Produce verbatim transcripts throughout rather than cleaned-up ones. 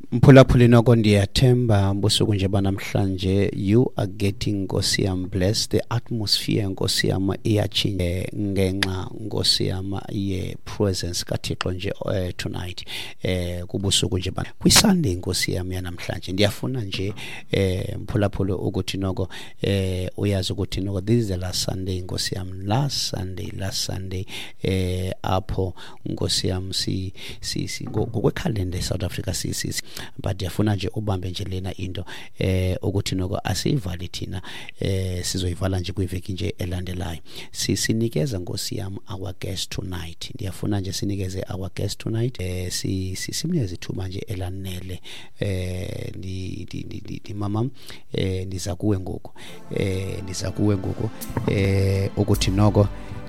Mphulaphuli noko ndiyathemba busuku nje banamhlanje you are getting Nkosi yam blessed. The atmosphere Nkosi yam iyachinge ngenxa Nkosi yam ye presence kaThixo nje uh, tonight eh kubusuku nje bana kwi Sunday Nkosi yam yanamhlanje. Ndiyafuna nje eh mphulaphuli ukuthi noko eh uyazi ukuthi noko this is the last Sunday Nkosi yam, last Sunday last Sunday eh apho Nkosi yam si si ngokwe calendar South Africa si si but yafuna nje ubambe nje lena into eh ukuthi noko asiyivali thina eh sizoyivala nje kwiveki nje elandelayo. Sisinikeza Nkosi yam our guest tonight. Ndiyafuna nje sinikeze our guest tonight eh si simnikeze ithuba nje elanele eh ndi ndi mama eh ndiza kuwe ngoku eh ndiza kuwe ngoku eh ukuthi noko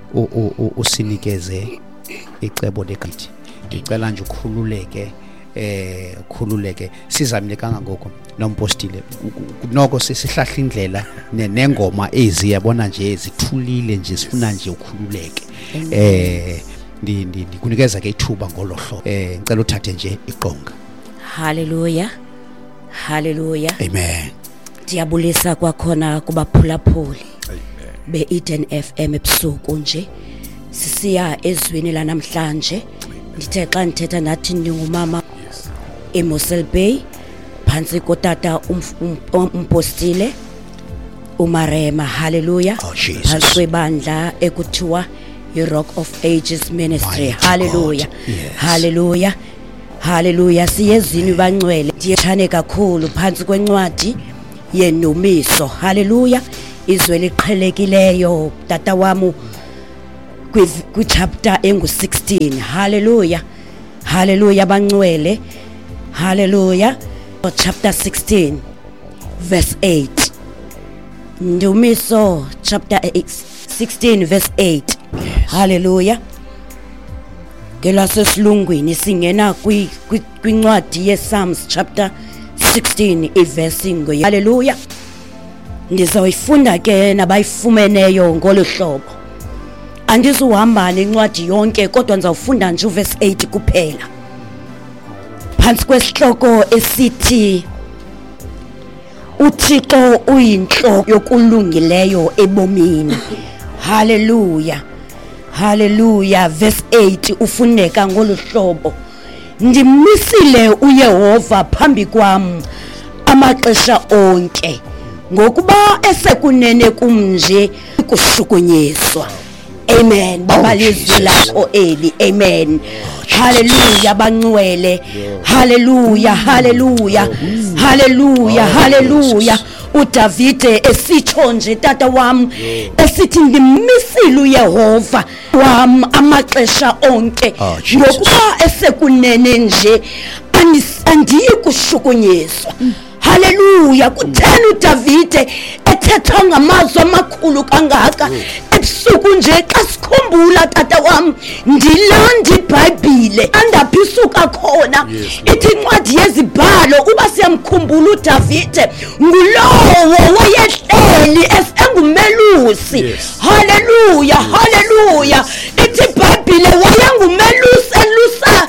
usinikeze icebo lekathi. Ngicela nje ukhululeke eh khululeke sizamile kangangoko nompostile noko sihlahla indlela nengoma ezi yabona nje ezithulile nje sifuna nje ukhululeke eh ndi ndikunikeza ke ithuba ngolohlo eh ngicela uthathe nje iqonga. Hallelujah, hallelujah, amen. Ndiyabulisa kwakhona kubaphulaphuli be Eden F M ebusuku nje sisiya ezweni lanamhlanje. Ndithe xa ndithetha nathi ndingumama eMossel Bay phansi kotata umpostile uMarema. Hallelujah. Oh, phansi kwebandla ekuthiwa iRock of Ages Ministry. Hallelujah. Yes. Hallelujah, hallelujah. Siyezini bangcwele ndiyethane kakhulu phansi kwencwadi yeNdumiso. Hallelujah. Izwe liqhelekileyo tata wamu kwi chapter engu sixteen. Hallelujah, hallelujah bangcwele. Hallelujah. Chapter sixteen verse eight. Ndumiso chapter sixteen verse eight. Yes. Hallelujah. Ngelasesilungwini singena kwi kwincwadi yePsalms chapter sixteen iverse ngo. Hallelujah. Ndizoyifunda ke nabayifumeneyo ngoluhlobo. Andizuhamba nencwadi yonke kodwa ndizawufunda nje uverse eight kuphela. Phansi kwesihloko esithi uThixo uyinhloko yokulungileyo ebomini. Hallelujah, hallelujah. Verse eight ufuneka ngoluhlobo. Ndimisile uYehova phambi kwam amaxesha onke, ngokuba esekunene kumnje kushukunyiswa. Amen. Baba lizwi lakho eli. Amen. Hallelujah bangcwele. Hallelujah, hallelujah, hallelujah, hallelujah. uDavide esitsho nje tata wam esithi ndimisile uYehova wam amaxesha onke, ngokuba esekunene nje andiyi kushukunyiswa. Hallelujah. Kutheni uDavide ethetha ngamazwi amakhulu kangaka ebusuku nje xa sikhumbula tata wam ndilanda iBhayibhile andaphi isuka khona ithi incwadi yezibhalo uba siyamkhumbula uDavide ngulowo wayehleli engumelusi. Hallelujah, hallelujah. Ithi iBhayibhile wayengumelusi elusa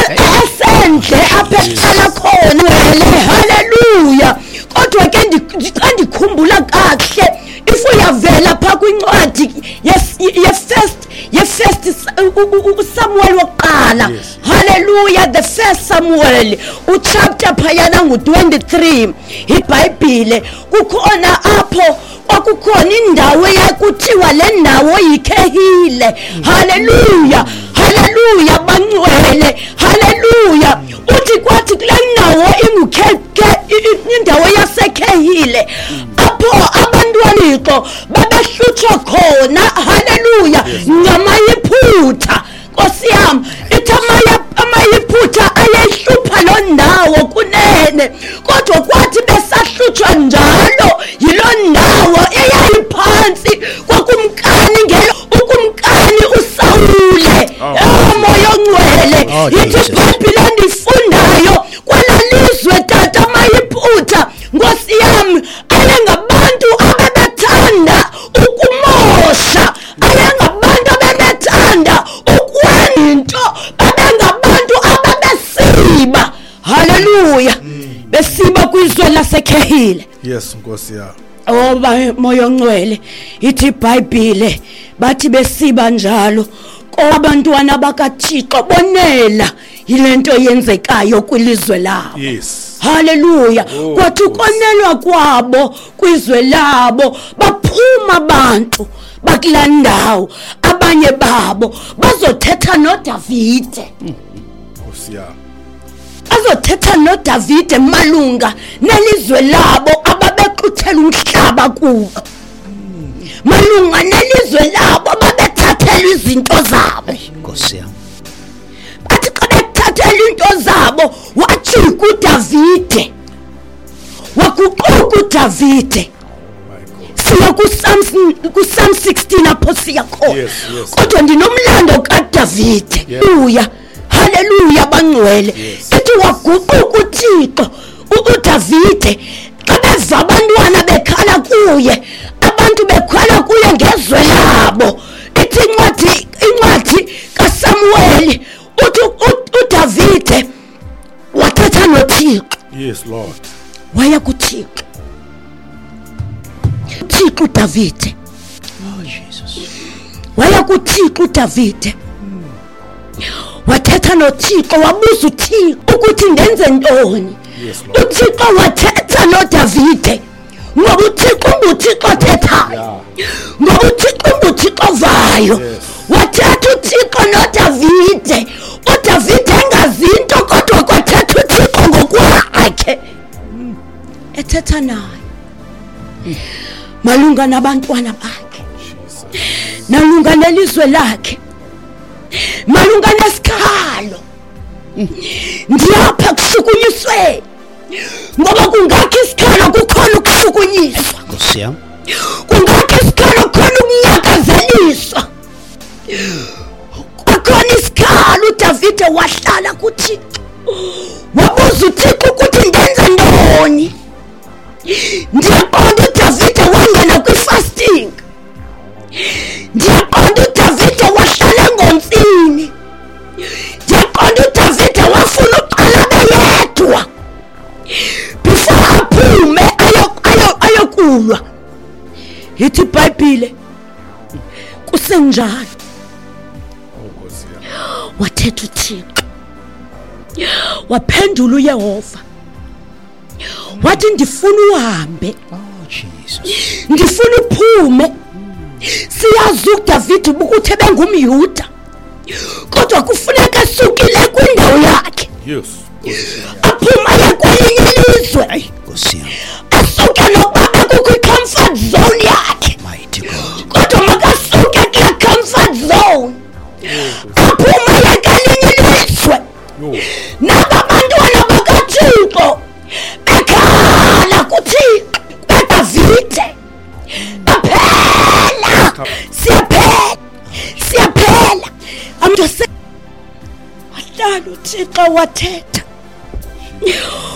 esendle apha eqala khona. Hallelujah. Kodwa ke ndikhumbula kahle if uyavela pha kwincwadi ye first ye first Samuel waqala. Hallelujah. The first Samuel uchapter phayana ngu twenty-three iBhayibhile kukhona apho kwakukhona indawo yakuthiwa le ndawo yiKhehile. Hallelujah, hallelujah bangcwele. Hallelujah. Uthi kwathi kule ndawo ingukheke indawo yaseKhehile apho abantwana babehlutshwa khona. Hallelujah. Ngamayiphutha Nkosi yami ithi amayiphutha ayehlupha lo ndawo kunene, kodwa kwathi besahlutshwa njalo yilo ndawo eyayiphansi kwakumkani ngelo ukumkani uSawule. Moya ongcwele ithi iBhayibhile ndifundayo kwalalizwe tata amayiphutha Nkosi yami ayengabantu abebethanda ukumosha, ayengabantu abebethanda ukwento, babengabantu ababesiba. Hallelujah. haleluya besiba kwizwe laseKhehile. Yes Nkosi ya. Oba moyo ongcwele ithi iBhayibhile bathi besiba njalo kwabantwana bakaThixo bonela yilento yenzekayo kwilizwe labo. Yes. Haleluya. Kwathi ukonelwa kwabo kwizwe labo baphuma abantu bakulandawo abanye babo bazothetha noDavide. Nkosi ya. Azothetha noDavide malunga nelizwe labo ababequthela umhlaba kubo. Malunga nelizwe labo ababethathela izinto zabo. Nkosi yami. Bathi xa bethathela into zabo wajika uDavide. Waguquka uDavide. Siya kuPsalm kuPsalm sixteen apho siya khona. Yes, yes. Kodwa ndinomlando kaDavide. Haleluya. Haleluya bangcwele. Ethi waguquka uThixo uDavide xa beva abantwana bekhala kuye. Abantu bekhala kuye ngezwe labo. Ethi incwadi incwadi kaSamuel uthi uDavide wathetha noThixo. Yes Lord. Waya kuThixo. Thixo uDavide. Oh Jesus. Waya kuThixo uDavide. Wathetha noThixo wabuza uThixo ukuthi ndenze ntoni. Yes Lord. uThixo wathetha noDavide. Ngoba uThixo nguThixo thethayo. Ngoba uThixo nguThixo vayo. Wathetha uThixo noDavide. uDavide engazinto kodwa kwathetha uThixo ngokwakhe. Ethetha naye. Malunga nabantwana bakhe. Nalunga nelizwe lakhe. Malunga nesikhalo. Ndiyapha kushukunyiswe. Ngoba kungakho isikhalo kukhona ukushukunyiswa. Nkosi yami. Kungakho isikhalo khona ukunyakazeliswa. Kukhona isikhalo uDavide wahlala kuThixo. Wabuza uThixo ukuthi ndenze ntoni. Ndiyaqonda uDavide wangena kwi-fasting. Ndiyaqonda uDavide wahlala engonsini. Ndiyaqonda uDavide wafuna uqala beyedwa before aphume ayokulwa. Ithi iBhayibhile kusenjalo Nkosi ya. wathetha uThixo. Waphendula uYehova. Wathi ndifuna uhambe. Oh Jesus. Ndifuna uphume. Siyazi uDavide ukuthi bengumYuda. Kodwa kufuneka sukile kwindawo yakhe. Yes. Aphuma yakwelinye ilizwe. Hayi Nkosi yami. Asuke nobaba kwi-comfort zone yakhe. Mighty God. Kodwa makasuke kule comfort zone. Aphuma yakwelinye ilizwe. Naba bantwana bakaThixo bekhala kuThixo beDavide. Baphela. Siyaphela. Siyaphela. Amntu se wahlala uThixo wathetha.